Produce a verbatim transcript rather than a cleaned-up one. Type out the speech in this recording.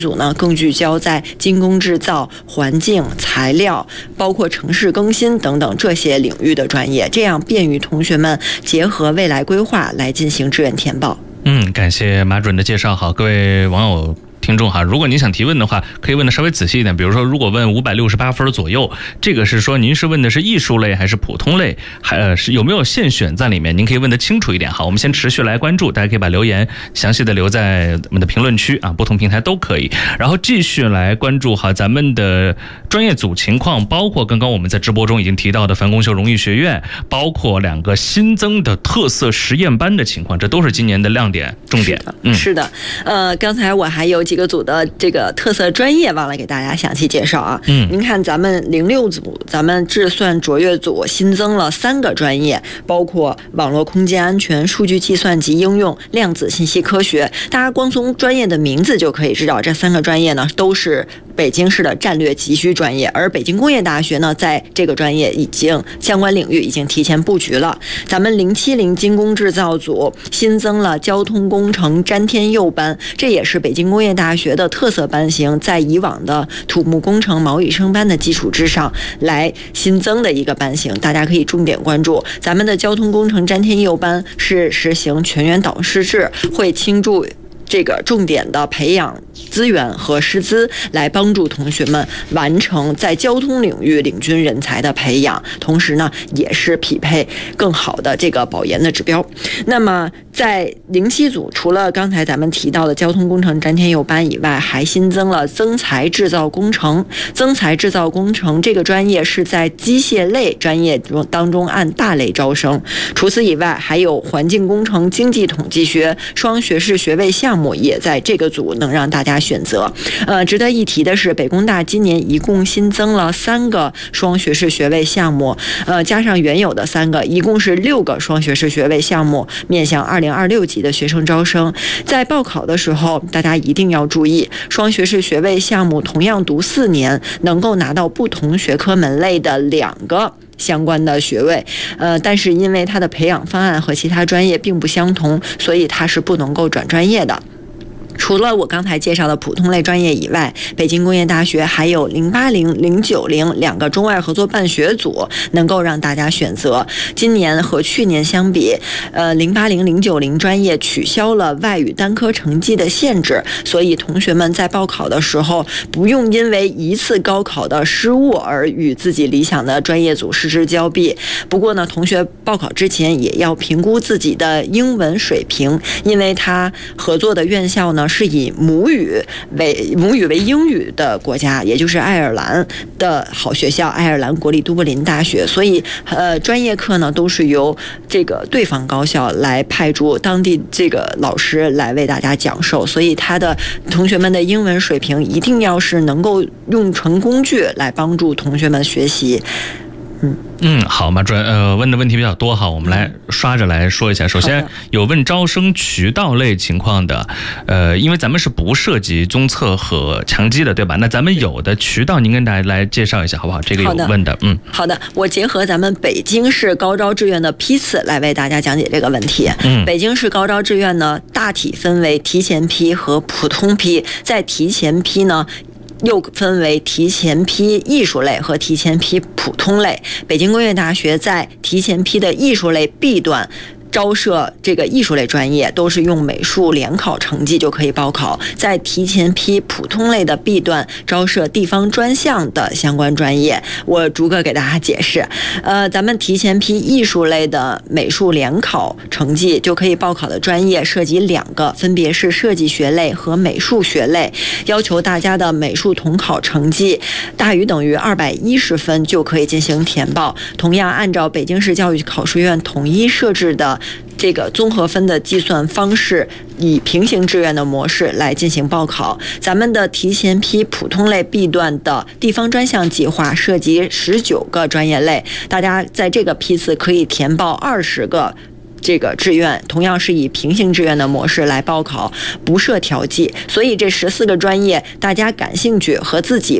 组呢更聚焦在精工制造、环境、材料，包括城市更新等等这些领域的专业，这样便于同学们结合未来规划来进行志愿填报。 嗯，感谢马主任的介绍。好，各位网友听众哈，如果您想提问的话，可以问的稍微仔细一点。比如说，如果问五百六十八分左右，这个是说您是问的是艺术类还是普通类，还呃是有没有现选在里面？您可以问得清楚一点。好，我们先持续来关注，大家可以把留言详细的留在我们的评论区啊，不同平台都可以。然后继续来关注哈咱们的专业组情况，包括刚刚我们在直播中已经提到的樊公秀荣誉学院，包括两个新增的特色实验班的情况，这都是今年的亮点重点。 嗯，是的，呃，刚才我还有几个组的这个特色专业忘了给大家详细介绍啊。嗯，您看咱们零六组，咱们智算卓越组新增了三个专业，包括网络空间安全、数据计算及应用、量子信息科学。大家光从专业的名字就可以知道，这三个专业呢都是北京市的战略急需专业，而北京工业大学呢在这个专业已经相关领域已经提前布局了。咱们零七零精工制造组新增了交通工程詹天佑班，这也是北京工业大学的特色班型，在以往的土木工程毛以生班的基础之上来新增的一个班型，大家可以重点关注。咱们的交通工程詹天佑班是实行全员导师制，会倾注这个重点的培养资源和师资，来帮助同学们完成在交通领域领军人才的培养，同时呢也是匹配更好的这个保研的指标。那么在零七组，除了刚才咱们提到的交通工程詹天佑班以外，还新增了增材制造工程。增材制造工程这个专业是在机械类专业中当中按大类招生。除此以外，还有环境工程、经济统计学双学士学位项目也在这个组能让大家选择。呃，值得一提的是，北工大今年一共新增了三个双学士学位项目，呃，加上原有的三个，一共是六个双学士学位项目，面向二零二六级的学生招生。在报考的时候，大家一定要注意，双学士学位项目同样读四年，能够拿到不同学科门类的两个相关的学位，呃，但是因为它的培养方案和其他专业并不相同，所以它是不能够转专业的。除了我刚才介绍的普通类专业以外，北京工业大学还有零八零、零九零两个中外合作办学组能够让大家选择。今年和去年相比，呃，零八零、零九零专业取消了外语单科成绩的限制，所以同学们在报考的时候不用因为一次高考的失误而与自己理想的专业组失之交臂。不过呢，同学报考之前也要评估自己的英文水平，因为他合作的院校呢是以母语为母语为英语的国家，也就是爱尔兰的好学校爱尔兰国立都柏林大学，所以呃专业课呢都是由这个对方高校来派驻当地这个老师来为大家讲授，所以他的同学们的英文水平一定要是能够用成工具来帮助同学们学习。嗯嗯，好，马主任，呃，问的问题比较多哈，我们来刷着来说一下。首先有问招生渠道类情况的，呃，因为咱们是不涉及综测和强基的，对吧？那咱们有的渠道，您跟大家来介绍一下好不好？这个有问的，嗯， 好的，我结合咱们北京市高招志愿的批次来为大家讲解这个问题。嗯，北京市高招志愿呢，大体分为提前批和普通批，在提前批呢，又分为提前批艺术类和提前批普通类。北京工业大学在提前批的艺术类 B 段招设这个艺术类专业都是用美术联考成绩就可以报考，在提前批普通类的 B 段招设地方专项的相关专业。我逐个给大家解释。呃，咱们提前批艺术类的美术联考成绩就可以报考的专业涉及两个，分别是设计学类和美术学类。要求大家的美术统考成绩大于等于二百一十分就可以进行填报。同样按照北京市教育考试院统一设置的这个综合分的计算方式，以平行志愿的模式来进行报考。咱们的提前批普通类 B 段的地方专项计划涉及十九个专业类，大家在这个批次可以填报二十个这个志愿，同样是以平行志愿的模式来报考，不设调剂。所以这十四个专业，大家感兴趣和自己